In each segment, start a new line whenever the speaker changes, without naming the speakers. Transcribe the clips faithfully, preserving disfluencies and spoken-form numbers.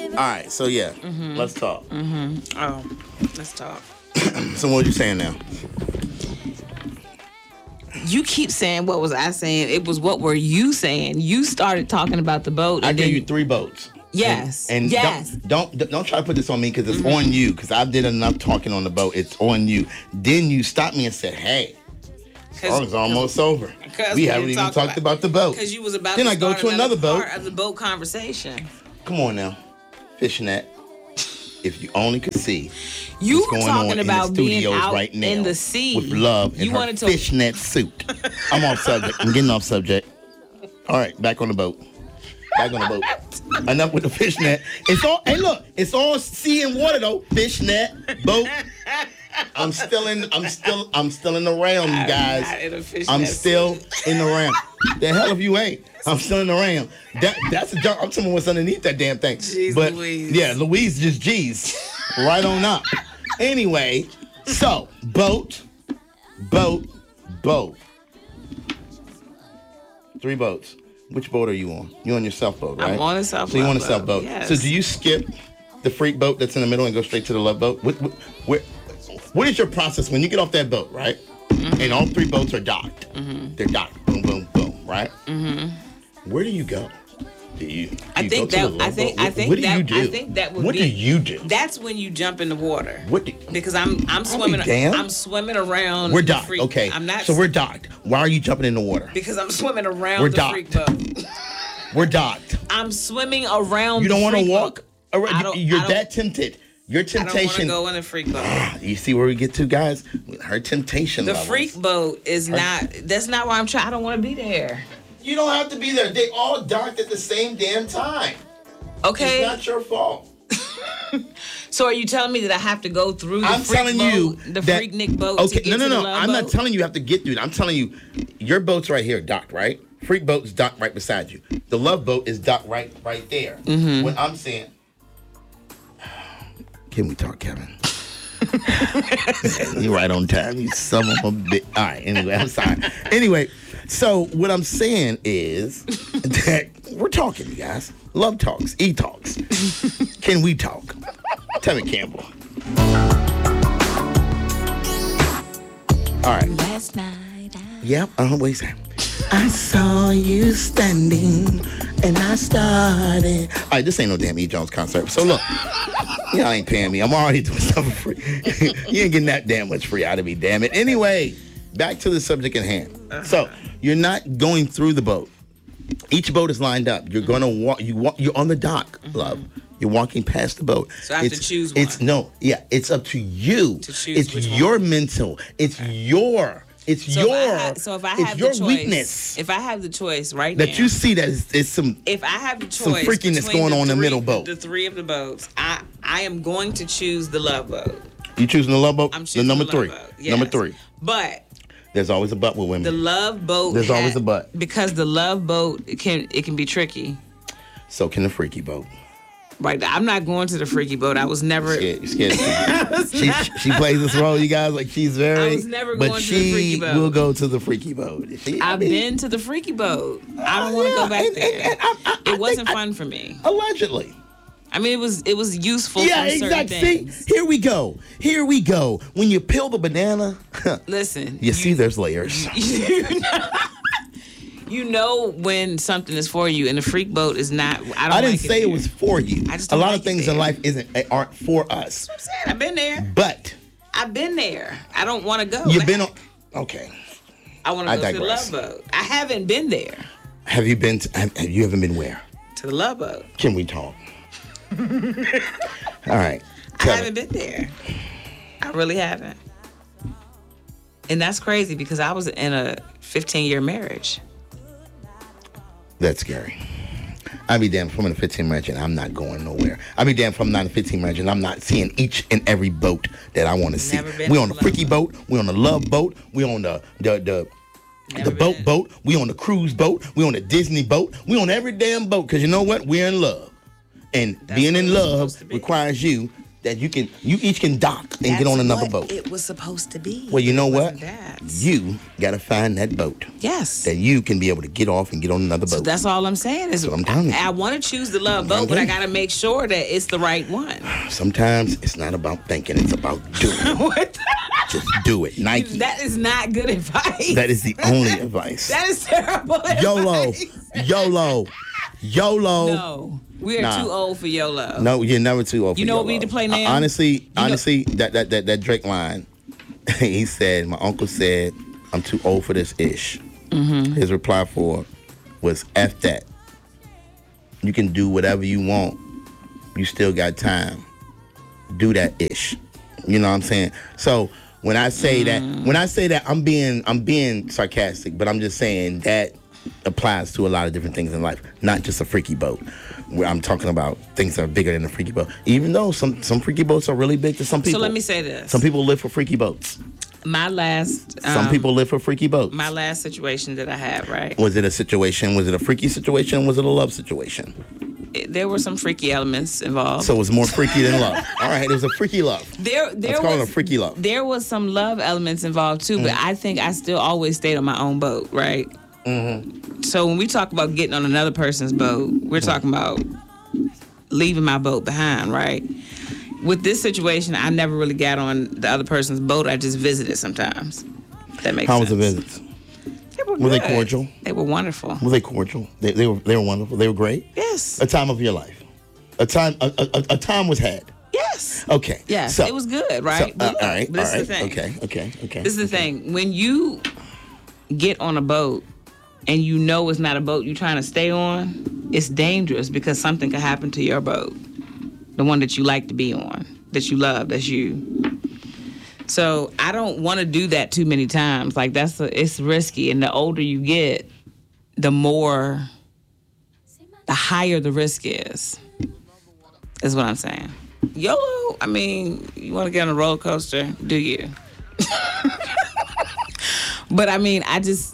right, so yeah,
mm-hmm.
let's talk.
Mm-hmm. Oh, let's talk.
So what are you saying now?
You keep saying what was I saying? It was what were you saying? You started talking about the boat.
I
and
gave
then,
you three boats.
Yes.
And, and
yes.
Don't, don't don't try to put this on me because it's mm-hmm. on you. Because I did enough talking on the boat. It's on you. Then you stopped me and said, "Hey, it's almost over. We haven't even talked about, about the boat."
Because you was about
then
to
I go
start
to another boat.
Part of the boat conversation.
Come on now, fishnet. If you only could see
you
what's going
talking
on
about
in the studios
being out
right now
in the sea
with Love in
you
her
wanted to...
fishnet suit. I'm off subject. I'm getting off subject. All right, back on the boat. Back on the boat. Enough with the fishnet. It's all. Hey, look. It's all sea and water though. Fishnet boat. I'm still in. I'm still. I'm still in the realm, you guys. I'm still in the realm. The hell if you ain't. I'm still in the realm. That that's a jump. I'm telling you what's underneath that damn thing.
Jeez,
but
Louise.
Yeah, Louise just G's right on up. Anyway, so boat, boat, boat. Three boats. Which boat are you on? You on your self boat, right?
I'm on a self boat.
So you on a self boat.
Yes.
So do you skip the freak boat that's in the middle and go straight to the love boat? What, what, where, what is your process when you get off that boat, right? Mm-hmm. And all three boats are docked. Mm-hmm. They're docked. Boom, boom, boom, right? Mm-hmm. Where do you go? Do you, do
I
you
think
go
that
to the love
I think
boat?
I think
what, what
that
do you do?
I think that would
what
be.
do you do?
That's when you jump in the water.
What? Do,
because I'm I'm swimming.
damn.
I'm swimming around.
We're docked.
Freak,
okay.
I'm not.
So we're docked. Why are you jumping in the water?
Because I'm swimming around
we're
the
docked.
freak boat.
We're docked.
I'm swimming around.
You don't want to walk.
Boat. I don't,
You're
I don't,
that tempted. Your temptation.
I don't want to go in a freak boat.
You see where we get to, guys? Her temptation.
The
levels.
freak boat is Her, not. That's not why I'm trying. I don't want to be there.
You don't have to be there. They all docked at the same damn time.
Okay.
It's not your fault.
So are you telling me that I have to go through the
I'm
freak
telling
boat,
you
the
that,
Freaknik boat?
Okay,
to get
no, no,
to
no.
the love
I'm
boat?
not telling you you have to get through it. I'm telling you, your boat's right here, docked, right? Freak boat's docked right beside you. The love boat is docked right, right there. Mm-hmm. When I'm saying, can we talk, Kevin? You're right on time. You son of a bitch. All right. Anyway, I'm sorry. Anyway, so what I'm saying is that we're talking, you guys. Love talks, e talks. Can we talk? Tell me, Campbell. All right.
Last night. I...
Yep. Uh, wait a second. I saw you standing, and I started. All right, this ain't no damn E. Jones concert. So look, y'all ain't paying me. I'm already doing something free. You ain't getting that damn much free out of me, damn it. Anyway, back to the subject at hand. Uh-huh. So you're not going through the boat. Each boat is lined up. You're gonna walk. You walk. You're on the dock, mm-hmm. love. You're walking past the boat.
So I have
it's,
to choose one.
It's no, yeah. It's up to you.
To choose
it's
which
your
one.
mental. It's okay. your. It's
so
your.
If ha- so if I
it's
have
your
the choice,
weakness.
If I have the choice right
that
now,
you see that is, is some.
If I have the choice,
some freakiness going
the
on in the
three,
middle boat.
The three of the boats, I I am going to choose the love boat.
You choosing the love boat?
I'm choosing
the number
the
three.
Love boat. Yes.
Number three.
But
there's always a but with women.
The love boat.
There's
ha-
always a but
because the love boat it can it can be tricky.
So can the freaky boat.
Right, I'm not going to the freaky boat. I was never.
You're scared. You're scared. she, she plays this role, you guys, like she's very.
I was never going
but
to the freaky boat.
But she will go to the freaky boat. She,
I've
I mean,
been to the freaky boat. I don't want to
yeah,
go back
and,
there.
And, and I, I,
it
I
wasn't
I,
fun for me.
Allegedly.
I mean, it was it was useful
yeah,
for certain
exactly.
things.
See, here we go. Here we go. When you peel the banana,
listen.
You, you see, there's layers.
You know, you know when something is for you, and the freak boat is not. I don't.
I didn't
like
say
it,
it was for you.
I just
a lot
like
of things in life isn't aren't for us.
That's what I'm saying. I've been there.
But
I've been there. I don't want to go.
You've been on. Okay.
I want to go digress. to the love boat. I haven't been there.
Have you been? To, have, have you haven't been where?
To the love boat.
Can we talk? All right.
I haven't been there. I really haven't. And that's crazy because I was in a fifteen-year marriage.
That's scary. I'd be damned if I'm in a fifteen marriage and I'm not going nowhere. I'd be damned if I'm not in a fifteen marriage and I'm not seeing each and every boat that I want to see. We on the freaky boat. We on the love boat. We on the the the. Never the boat been. boat, we on the cruise boat, we on the Disney boat, we on every damn boat, because you know what? We're in love. And That's being in love be. requires you that you can you each can dock and
That's
get on another
what
boat.
It was supposed to be.
Well, you know
It
what?
wasn't that.
You got to find that boat
Yes.
that you can be able to get off and get on another boat.
So that's all I'm saying. Is
That's what I'm telling you.
I, I want to choose the love
That's what I'm
boat, but I
telling
got to make sure that it's the right one.
Sometimes it's not about thinking; it's about doing.
What?
Just do it, Nike.
That is not good advice.
That is the only advice.
That is terrible advice.
YOLO, YOLO, YOLO.
No, we are
Nah.
too old for YOLO.
No, you're never too old.
You
for
know what
YOLO.
we need to play now?
Honestly,
know-
honestly, that, that that that Drake line. He said, "My uncle said I'm too old for this ish."
Mm-hmm.
His reply for was "F that." You can do whatever you want. You still got time. Do that ish. You know what I'm saying? So when I say that, when I say that, I'm being I'm being sarcastic, but I'm just saying that applies to a lot of different things in life, not just a freaky boat. Where I'm talking about things that are bigger than a freaky boat. Even though some some freaky boats are really big to some people.
So let me say this.
Some people live for freaky boats.
My last. Um,
Some people live for freaky boats.
My last situation that I had, right?
Was it a situation? Was it a freaky situation? Was it a love situation?
It- there were some freaky elements involved.
So it was more freaky than love. All right, it was a freaky love.
there, there
Let's call
was
it a freaky love.
there was some love elements involved too, but I think I still always stayed on my own boat, right? Mm-hmm. So when we talk about getting on another person's boat, we're talking about leaving my boat behind, right? With this situation, I never really got on the other person's boat. I just visited sometimes. That makes
How
sense.
was the visits?
They were,
Were they
good.
cordial?
They were wonderful.
Were they cordial? They, they were they were wonderful. They were great.
Yes.
A time of your life. A time a, a, a time was had.
Yes.
Okay.
Yes.
So-
it was good,
So,
right?
uh,
But look,
all right.
this
all
is the
right.
thing.
Okay. Okay. Okay.
This is the thing. When you get on a boat and you know it's not a boat you're trying to stay on, it's dangerous because something could happen to your boat, the one that you like to be on, that you love, that's you. So I don't want to do that too many times. Like that's a, it's risky, and the older you get, the more, the higher the risk is. Is what I'm saying. YOLO. I mean, you want to get on a roller coaster, do you? But I mean, I just,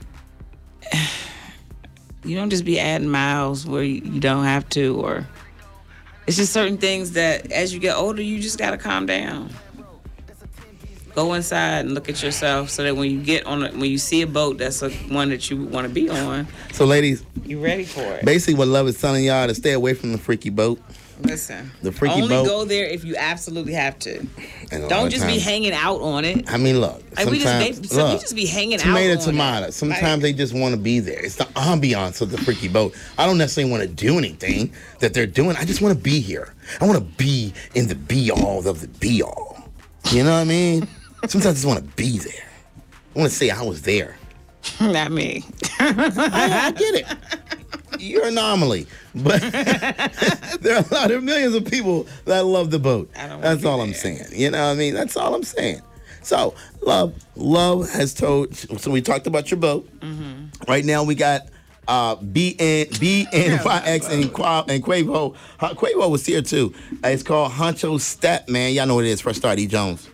you don't just be adding miles where you, you don't have to, or it's just certain things that as you get older, you just got to calm down. Go inside and look at yourself so that when you get on, a, when you see a boat that's a, one that you want to be on,
So, ladies,
you're ready for it.
basically what love is telling y'all to stay away from the freaky boat.
Listen,
The freaky
only
boat.
go there if you absolutely have to.
And a lot
Don't
of
just be
times-
hanging out on it.
I mean, look.
Like we just,
sometimes-
be, so we
look,
just be hanging
tomato,
out on
tomato.
it.
Sometimes
Like,
they just want to be there. It's the ambiance of the freaky boat. I don't necessarily want to do anything that they're doing. I just want to be here. I want to be in the be all of the be all. You know what I mean? Sometimes I just want to be there. I want to say I was there.
not me.
I, I get it. You're an anomaly, but there are a lot of millions of people that love the boat.
I don't wanna
That's
be
all I'm
there.
saying. You know what I mean? That's all I'm saying. So, love, love has told. So we talked about your boat.
Mm-hmm.
Right now we got uh, B N B N Y X and Qua- and Quavo. Uh, Quavo was here too. Uh, it's called Honcho Step, man. Y'all know what it is. Fresh Start, E. Jones.